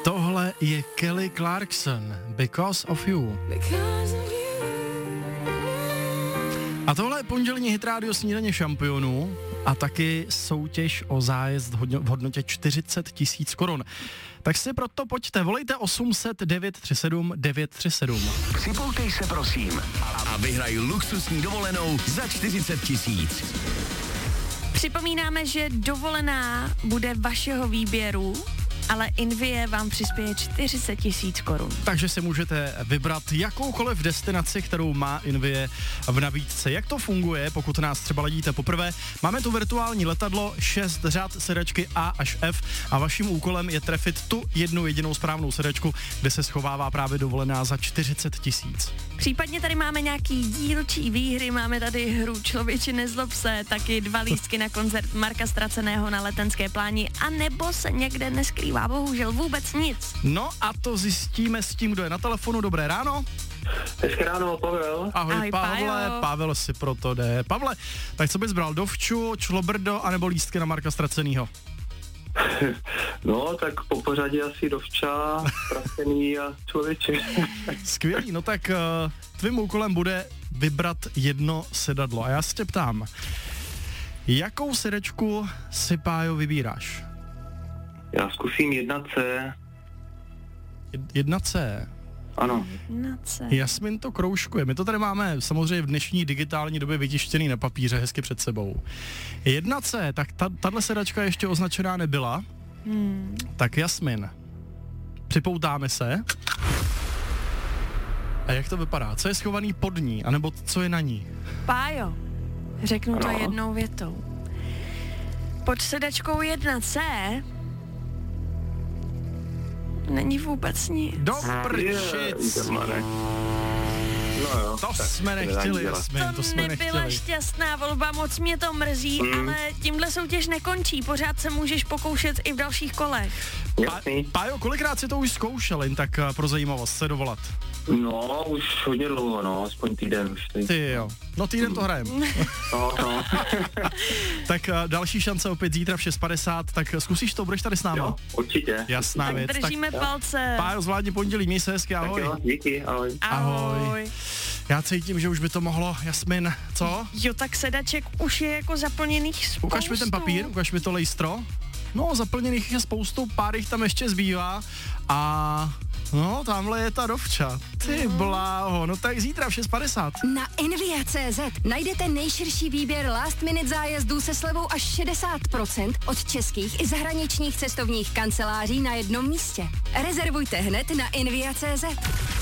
Tohle je Kelly Clarkson, Because of You. A tohle je pondělní hit rádio Snídaně šampionů a taky soutěž o zájezd v hodnotě 40 000 korun. Tak si proto pojďte, volejte 800 937 937. Připoutej se prosím a vyhraj luxusní dovolenou za 40 000. Připomínáme, že dovolená bude vašeho výběru, ale Invie vám přispěje 40 000 korun. Takže si můžete vybrat jakoukoliv destinaci, kterou má Invie v nabídce. Jak to funguje, pokud nás třeba ledíte poprvé? Máme tu virtuální letadlo, 6 řad sedačky A až F a vaším úkolem je trefit tu jednu jedinou správnou sedačku, kde se schovává právě dovolená za 40 000. Případně tady máme nějaký dílčí výhry, máme tady hru Člověče nezlob se, taky 2 lístky na koncert Marka Ztraceného na Letenské pláni, a nebo se někde neskrývá bohužel vůbec nic. No a to zjistíme s tím, kdo je na telefonu. Dobré ráno. Hezké ráno, Pavel. Ahoj Pavle, Pájo. Pavel si proto jde. Pavle, tak co bys bral, dovču, člobrdo anebo lístky na Marka Ztracenýho? No, tak po pořadě asi dovča, Ztracený a Člověče. Skvělý, no tak tvým úkolem bude vybrat jedno sedadlo. A já se tě ptám, jakou sedačku si, Pájo, vybíráš? Já zkusím 1C. 1C. Ano. Jasmin to kroužkuje. My to tady máme samozřejmě v dnešní digitální době vytištěný na papíře hezky před sebou. 1C, tak tahle sedačka ještě označená nebyla. Tak Jasmin, připoutáme se. A jak to vypadá? Co je schovaný pod ní? A nebo co je na ní? Pájo, řeknu to Ano. jednou větou. Pod sedačkou 1C není vůbec nic. Do prčic. No jo. To tak jsme se nedá nechtěli, nic dělat. Jasmin, to To jsme nebyla nechtěli. šťastná volba, moc mě to mrzí, ale tímhle soutěž nekončí, pořád se můžeš pokoušet i v dalších kolech. Jasný. Pájo, kolikrát si to už zkoušel, jen tak pro zajímavost se dovolat? No, už hodně dlouho, no, aspoň týden už. Ty jo, no týden to hrajem. No. Tak další šance opět zítra v 6:50, tak zkusíš to, budeš tady s náma? Jo, určitě. Jasná Tak věc. držíme palce. Pájo, zvládni pondělí, měj se hezky, ahoj. Tak jo, díky, ahoj. Ahoj. Já cítím, že už by to mohlo, Jasmin, co? Jo, tak sedaček už je jako zaplněných spoustou. Ukaž mi ten papír, ukaž mi to lejstro. No, zaplněných je spoustou, pár jich tam ještě zbývá a no, tamhle je ta dovča. Ty bláho, no tak zítra v 6:50. Na Invia.cz najdete nejširší výběr last minute zájezdů se slevou až 60% od českých i zahraničních cestovních kanceláří na jednom místě. Rezervujte hned na Invia.cz.